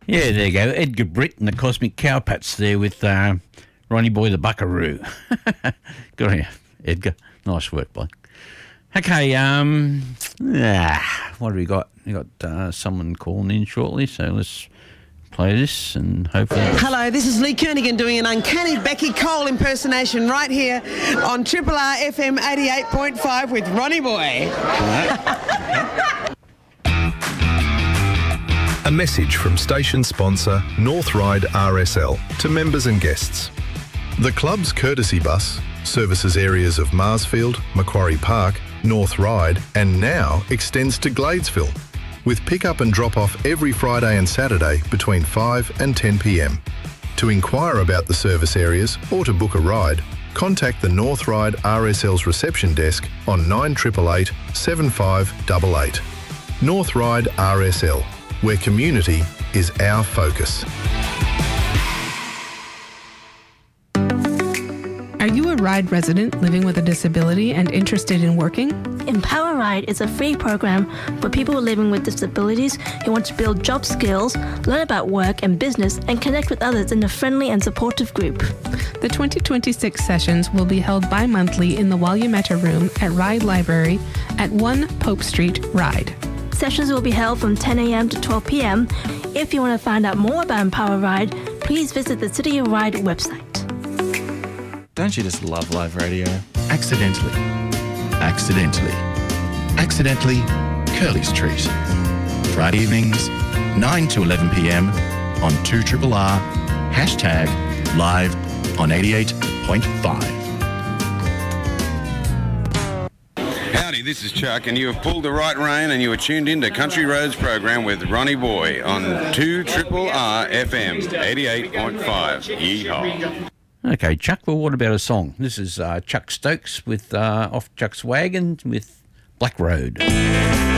Yeah, there you go. Edgar Britt and the Cosmic Cowpats there with Ronnie Boy the Buckaroo. Good on you, Edgar. Nice work, bud. Okay, what do we got? We got someone calling in shortly, so let's play this and hopefully... Hello, this is Lee Kernaghan doing an uncanny Becky Cole impersonation right here on Triple R FM 88.5 with Ronnie Boy. A message from station sponsor North Ryde RSL to members and guests. The club's courtesy bus services areas of Marsfield, Macquarie Park, North Ryde and now extends to Gladesville, with pick-up and drop-off every Friday and Saturday between 5 and 10 p.m. To inquire about the service areas or to book a ride, contact the North Ryde RSL's reception desk on 9888 7588. North Ryde RSL, where community is our focus. Are you a Ryde resident living with a disability and interested in working? Empower Ryde is a free program for people living with disabilities who want to build job skills, learn about work and business, and connect with others in a friendly and supportive group. The 2026 sessions will be held bi-monthly in the Walyametta Room at Ryde Library at 1 Pope Street, Ryde. Sessions will be held from 10 a.m. to 12 p.m. If you want to find out more about Empower Ryde, please visit the City of Ryde website. Don't you just love live radio? Accidentally. Curly's Treat. Friday evenings, 9 to 11 p.m. on 2RRR, #live on 88.5. Howdy, this is Chuck, and you have pulled the right rein and you are tuned in to Country Roads program with Ronnie Boy on 2RRR FM 88.5. Yeehaw. Okay, Chuck, well, what about a song? This is Chuck Stokes with Off Chuck's Wagon with Black Road.